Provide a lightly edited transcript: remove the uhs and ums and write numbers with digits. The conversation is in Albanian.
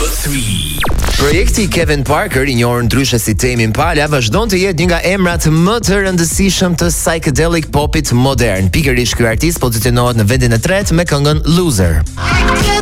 Projekti Kevin Parker, i njohur ndryshe si Tame Impala, vazhdon të jetë një nga emrat më të rëndësishëm të psychedelic popit modern. Pikërisht ky artist pozicionohet në vendin e tretë me këngën Loser.